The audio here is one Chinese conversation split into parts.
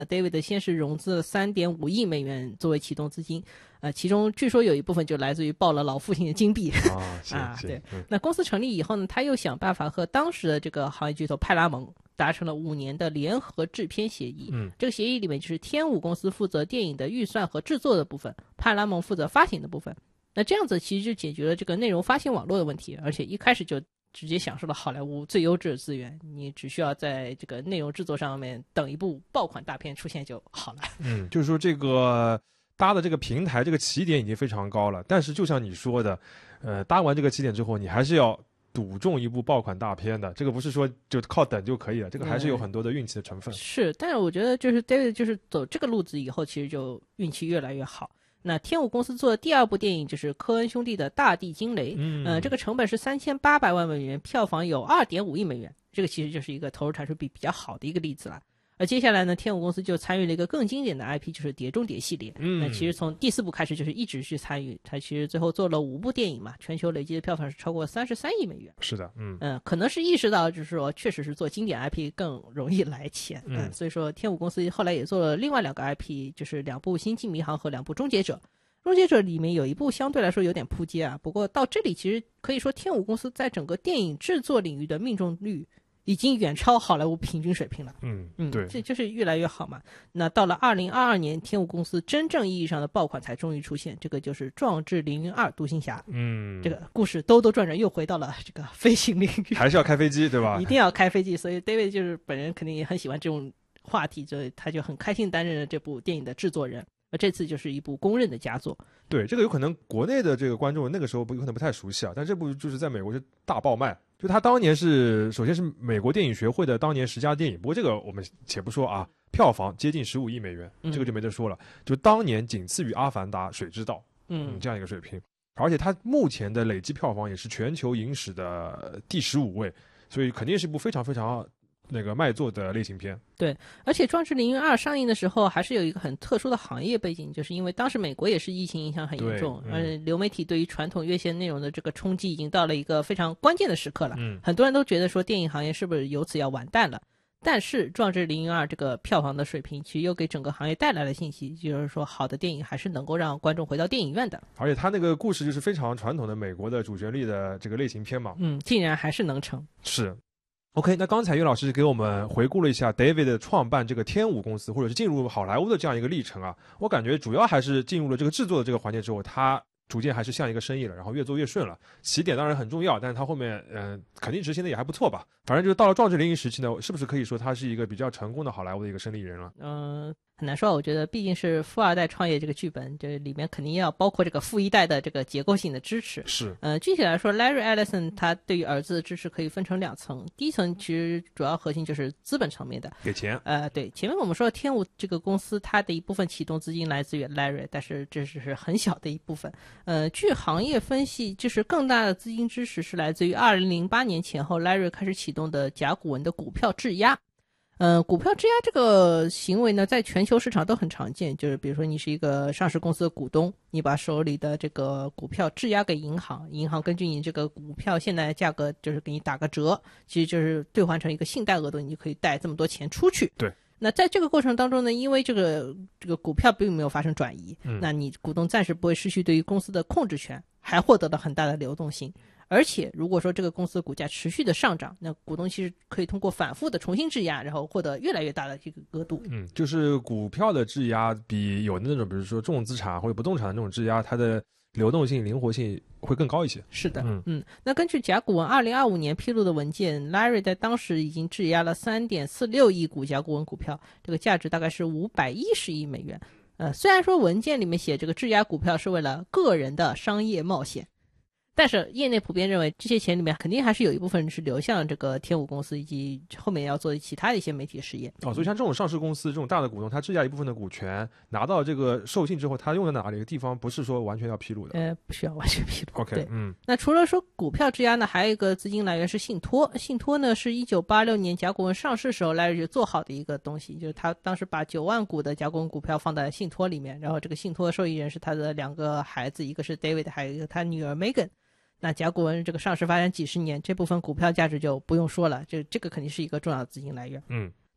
David 先是融资了3.5亿美元作为启动资金，其中据说有一部分就来自于抱了老父亲的金币对。那公司成立以后呢，他又想办法和当时的这个行业巨头派拉蒙达成了5年的联合制片协议。这个协议里面就是天舞公司负责电影的预算和制作的部分，派拉蒙负责发行的部分。那这样子其实就解决了这个内容发行网络的问题，而且一开始就直接享受了好莱坞最优质的资源，你只需要在这个内容制作上面等一部爆款大片出现就好了。 就是说这个搭的这个平台这个起点已经非常高了，但是就像你说的，搭完这个起点之后，你还是要赌中一部爆款大片的，这个不是说就靠等就可以了，这个还是有很多的运气的成分。 是，但是我觉得就是 David 就是走这个路子以后，其实就运气越来越好。那天舞公司做的第2部电影就是科恩兄弟的大地惊雷，这个成本是3800万美元，票房有2.5亿美元，这个其实就是一个投入产出比比较好的一个例子了。而接下来呢，天舞公司就参与了一个更经典的 IP， 就是碟中谍系列。那其实从第4部开始就是一直去参与，他其实最后做了5部电影嘛，全球累计的票房是超过33亿美元。 是的， 可能是意识到就是说确实是做经典 IP 更容易来钱。所以说天舞公司后来也做了另外2个 IP， 就是2部星际迷航和2部终结者。终结者里面有一部相对来说有点扑街啊，不过到这里其实可以说天舞公司在整个电影制作领域的命中率已经远超好莱坞平均水平了。 对， 这就是越来越好嘛。那到了2022年，天舞公司真正意义上的爆款才终于出现，这个就是《壮志凌云2：独行侠》。这个故事兜兜转转又回到了这个飞行领域， 还是要开飞机，对吧？ 一定要开飞机，所以 David 就是本人肯定也很喜欢这种话题，所以他就很开心担任了这部电影的制作人。而这次就是一部公认的佳作。 对，这个有可能国内的这个观众那个时候有可能不太熟悉啊，但这部就是在美国是大爆卖。就他当年首先是美国电影学会的当年10佳电影，不过这个我们且不说啊，票房接近15亿美元，这个就没得说了。就当年仅次于《阿凡达》《水之道》这样一个水平，而且它目前的累计票房也是全球影史的第15位，所以肯定是一部非常非常那个卖座的类型片。 对，而且《壮志凌云2》上映的时候还是有一个很特殊的行业背景，就是因为当时美国也是疫情影响很严重，流媒体对于传统院线内容的这个冲击已经到了一个非常关键的时刻了。很多人都觉得说电影行业是不是由此要完蛋了，但是《壮志凌云2》这个票房的水平其实又给整个行业带来了信息，就是说好的电影还是能够让观众回到电影院的。 而且他那个故事就是非常传统的美国的主旋律的这个类型片嘛， 竟然还是能成。 是。OK， 那刚才岳老师给我们回顾了一下 David 创办这个天舞公司或者是进入好莱坞的这样一个历程啊，我感觉主要还是进入了这个制作的这个环节之后，他逐渐还是像一个生意了，然后越做越顺了。起点当然很重要，但是他后面肯定执行的也还不错吧。反正就是到了壮志凌云时期呢，是不是可以说他是一个比较成功的好莱坞的一个生意人了？ 很难说，我觉得毕竟是富二代创业这个剧本，这里面肯定要包括这个富一代的这个结构性的支持。 是， 具体来说 ，Larry Ellison 他对于儿子的支持可以分成2层，第一层其实主要核心就是资本层面的， 给钱。 对，前面我们说的天舞这个公司，它的一部分启动资金来自于 Larry， 但是这只是很小的一部分。据行业分析，就是更大的资金支持是来自于2008年前后 Larry 开始启动的甲骨文的股票质押。股票质押这个行为呢，在全球市场都很常见，就是比如说你是一个上市公司的股东，你把手里的这个股票质押给银行，银行根据你这个股票现在的价格，就是给你打个折，其实就是兑换成一个信贷额度，你就可以贷这么多钱出去。 对。 那在这个过程当中呢，因为这个股票并没有发生转移，那你股东暂时不会失去对于公司的控制权，还获得了很大的流动性。而且如果说这个公司的股价持续的上涨，那股东其实可以通过反复的重新质押，然后获得越来越大的这个额度。 就是股票的质押比有的那种比如说重资产或者不动产的那种质押，它的流动性灵活性会更高一些。 是的。那根据甲骨文2025年披露的文件， Larry 在当时已经质押了 3.46 亿股甲骨文股票，这个价值大概是510亿美元。虽然说文件里面写这个质押股票是为了个人的商业冒险，但是业内普遍认为这些钱里面肯定还是有一部分是流向这个天舞公司以及后面要做其他的一些媒体事业。 所以像这种上市公司这种大的股东，他质押一部分的股权拿到这个授信之后，他用在哪里的地方不是说完全要披露的？ 不需要完全披露。 OK， 对。那除了说股票质押呢，还有一个资金来源是信托。信托呢是1986年甲骨文上市时候Larry就做好的一个东西，就是他当时把9万股的甲骨文股票放在信托里面，然后这个信托受益人是他的2个孩子，一个是 David， 还有一个他女儿 Megan。那甲骨文这个上市发展几十年，这部分股票价值就不用说了，这个肯定是一个重要的资金来源。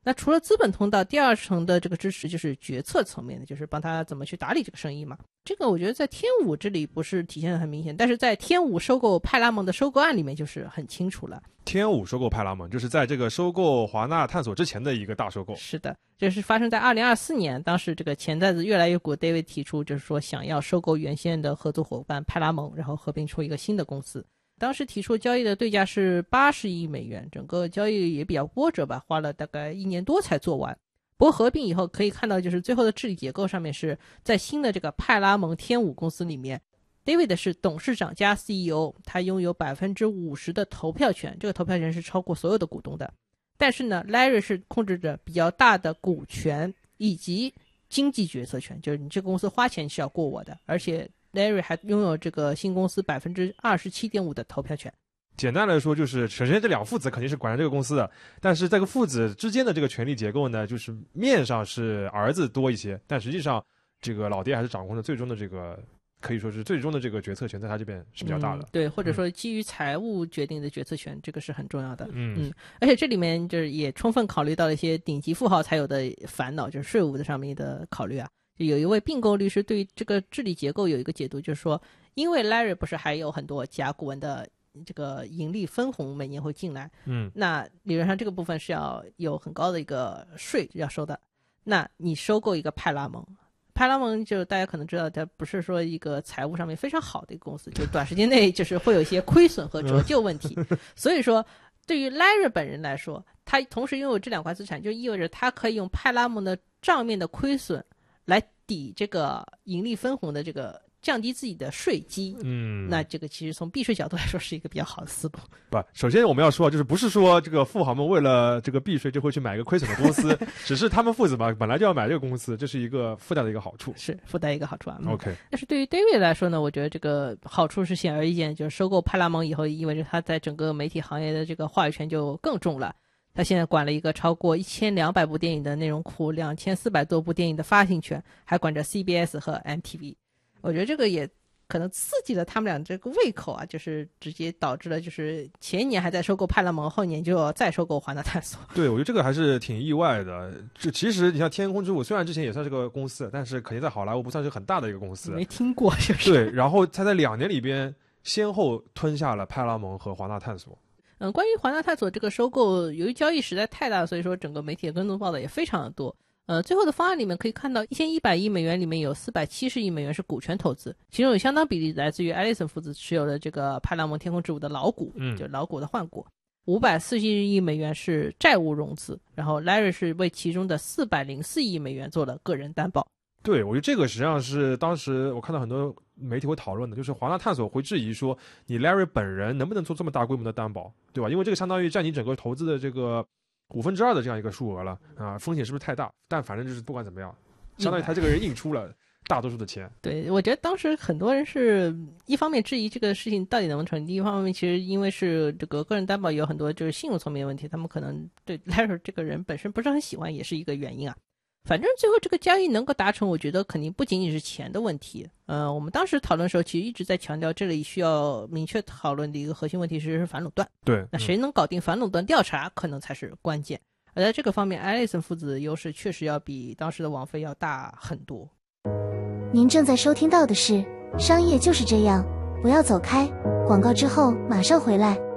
那除了资本通道，第二层的这个支持就是决策层面的，就是帮他怎么去打理这个生意嘛。这个我觉得在天舞这里不是体现的很明显，但是在天舞收购派拉蒙的收购案里面就是很清楚了。 天舞收购派拉蒙就是在这个收购华纳探索之前的一个大收购。 是的，这是发生在2024年，当时这个潜在的越来越股 David 提出就是说想要收购原先的合作伙伴派拉蒙，然后合并出一个新的公司。当时提出交易的对价是80亿美元，整个交易也比较波折吧，花了大概1年多才做完。不过合并以后可以看到，就是最后的治理结构上面是在新的这个派拉蒙天舞公司里面， David 是董事长加 CEO， 他拥有 50% 的投票权，这个投票权是超过所有的股东的。但是呢 Larry 是控制着比较大的股权以及经济决策权，就是你这个公司花钱是要过我的，而且 Larry 还拥有这个新公司 27.5% 的投票权。 简单来说就是首先这两父子肯定是管着这个公司的，但是这个父子之间的这个权力结构呢，就是面上是儿子多一些，但实际上这个老爹还是掌控着最终的这个，可以说是最终的这个决策权在他这边是比较大的。 对，或者说基于财务决定的决策权，这个是很重要的。而且这里面就是也充分考虑到了一些顶级富豪才有的烦恼，就是税务的上面的考虑啊。就有一位并购律师对这个治理结构有一个解读，就是说因为 Larry 不是还有很多甲骨文的这个盈利分红每年会进来，那理论上这个部分是要有很高的一个税要收的。那你收购一个派拉蒙就大家可能知道它不是说一个财务上面非常好的一个公司，就短时间内就是会有一些亏损和折旧问题所以说对于 Larry 本人来说，他同时拥有这两块资产，就意味着他可以用派拉蒙的账面的亏损来抵这个盈利分红的这个降低自己的税基。那这个其实从避税角度来说是一个比较好的思路。 不，首先我们要说就是不是说这个富豪们为了这个避税就会去买一个亏损的公司只是他们父子嘛本来就要买这个公司，这是一个附带的一个好处， 是附带一个好处啊。 OK， 但是对于 David 来说呢，我觉得这个好处是显而易见，就是收购派拉蒙以后意味着他在整个媒体行业的这个话语权就更重了。他现在管了一个超过1200部电影的内容库，2400多部电影的发行权，还管着 CBS 和 MTV。 我觉得这个也可能刺激了他们俩这个胃口啊，就是直接导致了就是前一年还在收购派拉蒙，后年就要再收购华纳探索。 对，我觉得这个还是挺意外的。这其实你像天空之舞虽然之前也算是个公司，但是肯定在好莱坞不算是很大的一个公司， 没听过就是。 对，然后他在2年里边先后吞下了派拉蒙和华纳探索。 关于华纳探索这个收购，由于交易实在太大，所以说整个媒体的跟踪报道也非常的多。最后的方案里面可以看到1100亿美元里面有470亿美元是股权投资，其中有相当比例来自于艾利森父子持有的这个派拉蒙天空之舞的老股，就老股的换股。540亿美元是债务融资，然后 Larry 是为其中的404亿美元做了个人担保。 对，我觉得这个实际上是当时我看到很多媒体会讨论的，就是华纳探索会质疑说你 Larry 本人能不能做这么大规模的担保，对吧？因为这个相当于占你整个投资的这个2/5的这样一个数额了啊，风险是不是太大？但反正就是不管怎么样，相当于他这个人印出了大多数的钱。 对，我觉得当时很多人是一方面质疑这个事情到底能不能成立，一方面其实因为是这个个人担保有很多就是信用层面的问题，他们可能对 Larry 这个人本身不是很喜欢，也是一个原因啊。反正最后这个交易能够达成，我觉得肯定不仅仅是钱的问题。我们当时讨论的时候其实一直在强调，这里需要明确讨论的一个核心问题是反垄断。 对， 那谁能搞定反垄断调查可能才是关键。而在这个方面，艾利森父子的优势确实要比当时的网飞要大很多。 您正在收听到的是《商业就是这样》，不要走开，广告之后马上回来。